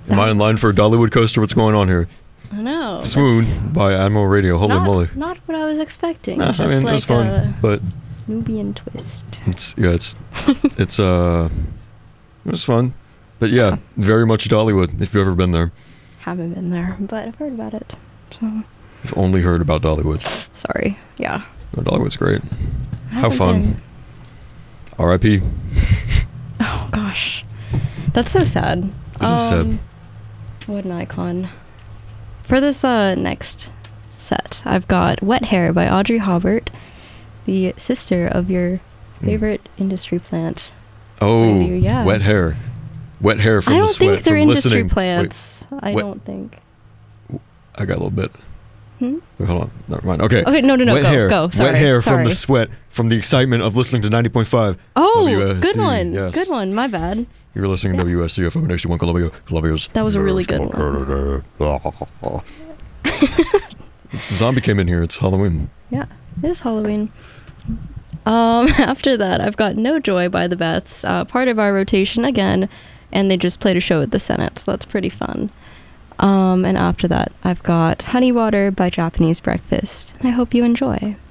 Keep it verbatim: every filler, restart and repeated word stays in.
Am I in line for a Dollywood coaster? What's going on here? I know. Swoon by Admiral Radio. Holy not, moly. Not what I was expecting. Nah, Just I mean, like it was fun, a but Nubian twist. it's yeah, it's it's uh, it was fun, but yeah, very much Dollywood. If you've ever been there, Haven't been there, but I've heard about it. So you've only heard about Dollywood. sorry. Yeah. No, Dollywood's great. I How haven't fun. been. R I P Oh gosh, that's so sad. It is sad. What an icon. For this uh, next set, I've got Wet Hair by Audrey Hobart, the sister of your favorite mm. industry plant. Oh, you, yeah. Wet Hair. Wet Hair from I don't the sweat. think they're from industry listening. plants. Wait, I wet, don't think. I got a little bit. Hmm? Wait, hold on. Never mind. Okay. Okay, no, no, no. Wet go, hair. go. Sorry. Wet Hair sorry. from the sweat, from the excitement of listening to ninety point five. Oh, W S C. good one. Yes. Good one. My bad. You were listening Yeah. to W S C F M H D one Columbia. Columbia's. That was a really good one. It's zombie came in here. It's Halloween. Yeah, it is Halloween. Um, after that, I've got No Joy by the Beths, uh, part of our rotation again, and they just played a show at the Senate, so that's pretty fun. Um, and after that, I've got Honey Water by Japanese Breakfast. I hope you enjoy.